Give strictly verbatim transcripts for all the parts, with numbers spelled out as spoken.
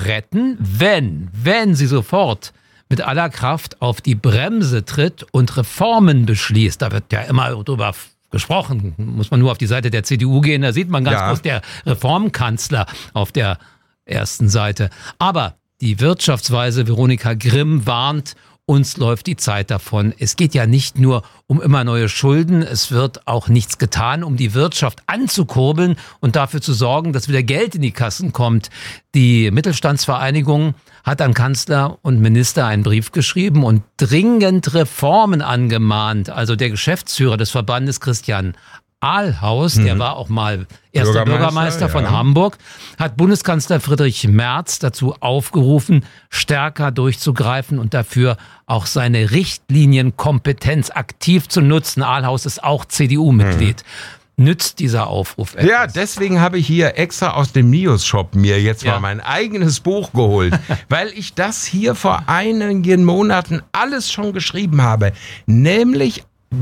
retten, wenn, wenn sie sofort mit aller Kraft auf die Bremse tritt und Reformen beschließt. Da wird ja immer drüber gesprochen. Muss man nur auf die Seite der C D U gehen, da sieht man ganz ja. groß der Reformkanzler auf der ersten Seite. Aber die Wirtschaftsweise Veronika Grimm warnt, uns läuft die Zeit davon. Es geht ja nicht nur um immer neue Schulden, es wird auch nichts getan, um die Wirtschaft anzukurbeln und dafür zu sorgen, dass wieder Geld in die Kassen kommt. Die Mittelstandsvereinigung hat an Kanzler und Minister einen Brief geschrieben und dringend Reformen angemahnt. Also der Geschäftsführer des Verbandes, Christian Ahlhaus, mhm. der war auch mal erster Bürgermeister, Bürgermeister von ja. Hamburg, hat Bundeskanzler Friedrich Merz dazu aufgerufen, stärker durchzugreifen und dafür auch seine Richtlinienkompetenz aktiv zu nutzen. Ahlhaus ist auch C D U-Mitglied. Mhm. Nützt dieser Aufruf etwas? Ja, deswegen habe ich hier extra aus dem Nios-Shop mir jetzt ja. mal mein eigenes Buch geholt, weil ich das hier vor einigen Monaten alles schon geschrieben habe, nämlich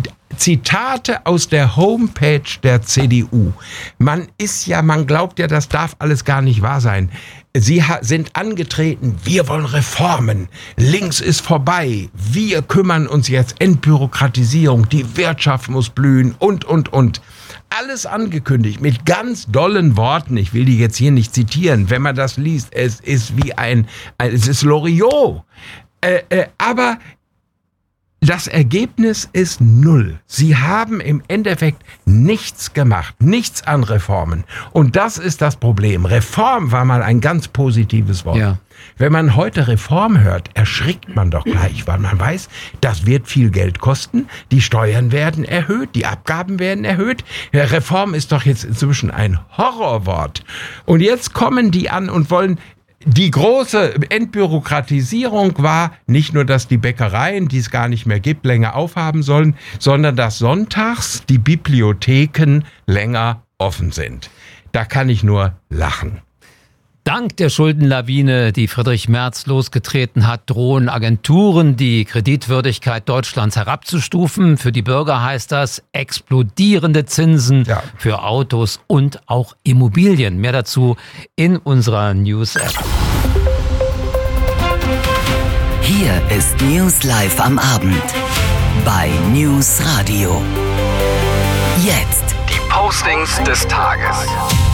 Zitate aus der Homepage der C D U. Man ist ja, man glaubt ja, das darf alles gar nicht wahr sein. Sie ha- sind angetreten, wir wollen Reformen, links ist vorbei, wir kümmern uns jetzt, Entbürokratisierung, die Wirtschaft muss blühen und, und, und. Alles angekündigt mit ganz dollen Worten. Ich will die jetzt hier nicht zitieren. Wenn man das liest, es ist wie ein, ein es ist Loriot. Äh, äh, aber das Ergebnis ist null. Sie haben im Endeffekt nichts gemacht, nichts an Reformen. Und das ist das Problem. Reform war mal ein ganz positives Wort. Ja. Wenn man heute Reform hört, erschrickt man doch gleich, weil man weiß, das wird viel Geld kosten, die Steuern werden erhöht, die Abgaben werden erhöht. Reform ist doch jetzt inzwischen ein Horrorwort. Und jetzt kommen die an und wollen... Die große Entbürokratisierung war nicht nur, dass die Bäckereien, die es gar nicht mehr gibt, länger aufhaben sollen, sondern dass sonntags die Bibliotheken länger offen sind. Da kann ich nur lachen. Dank der Schuldenlawine, die Friedrich Merz losgetreten hat, drohen Agenturen, die Kreditwürdigkeit Deutschlands herabzustufen. Für die Bürger heißt das explodierende Zinsen ja. für Autos und auch Immobilien. Mehr dazu in unserer News-App. Hier ist News Live am Abend bei News Radio. Jetzt die Postings des Tages.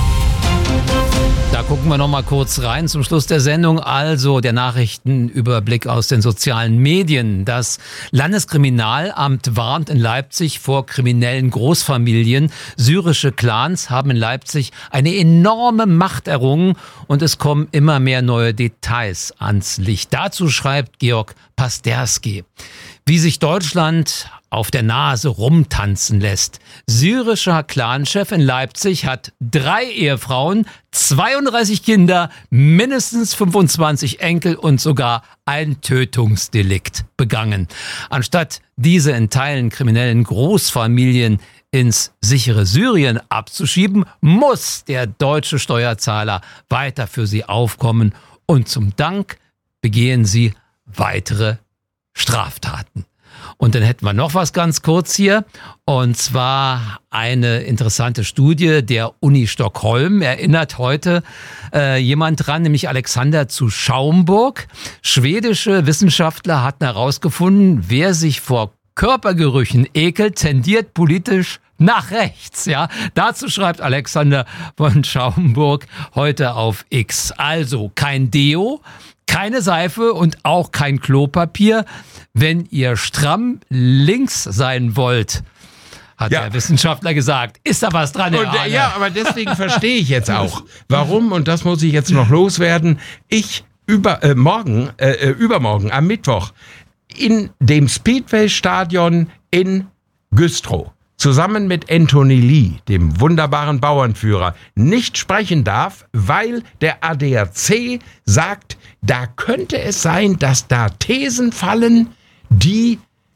Da gucken wir noch mal kurz rein zum Schluss der Sendung. Also der Nachrichtenüberblick aus den sozialen Medien. Das Landeskriminalamt warnt in Leipzig vor kriminellen Großfamilien. Syrische Clans haben in Leipzig eine enorme Macht errungen und es kommen immer mehr neue Details ans Licht. Dazu schreibt Georg Pasterski, wie sich Deutschland auf der Nase rumtanzen lässt. Syrischer Clanchef in Leipzig hat drei Ehefrauen, zweiunddreißig Kinder, mindestens fünfundzwanzig Enkel und sogar ein Tötungsdelikt begangen. Anstatt diese in Teilen kriminellen Großfamilien ins sichere Syrien abzuschieben, muss der deutsche Steuerzahler weiter für sie aufkommen und zum Dank begehen sie weitere Straftaten. Und dann hätten wir noch was ganz kurz hier, und zwar eine interessante Studie der Uni Stockholm. Erinnert heute äh, jemand dran, nämlich Alexander zu Schaumburg. Schwedische Wissenschaftler hatten herausgefunden, wer sich vor Körpergerüchen ekelt, tendiert politisch nach rechts. Ja, dazu schreibt Alexander von Schaumburg heute auf X. Also kein Deo, keine Seife und auch kein Klopapier. Wenn ihr stramm links sein wollt, hat ja. der Wissenschaftler gesagt. Ist da was dran, Herr und, Arne? Ja, aber deswegen verstehe ich jetzt auch, warum, und das muss ich jetzt noch loswerden, ich über, äh, morgen, äh, übermorgen am Mittwoch in dem Speedway-Stadion in Güstrow zusammen mit Anthony Lee, dem wunderbaren Bauernführer, nicht sprechen darf, weil der A D A C sagt, da könnte es sein, dass da Thesen fallen, die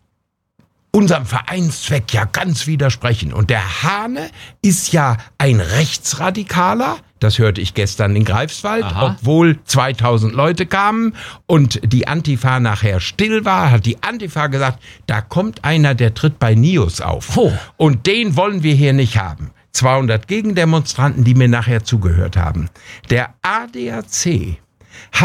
unserem Vereinszweck ja ganz widersprechen. Und der Hahne ist ja ein Rechtsradikaler, das hörte ich gestern in Greifswald, Aha. obwohl zweitausend Leute kamen und die Antifa nachher still war, hat die Antifa gesagt, da kommt einer, der tritt bei Nios auf. Oh. Und den wollen wir hier nicht haben. zweihundert Gegendemonstranten, die mir nachher zugehört haben. Der A D A C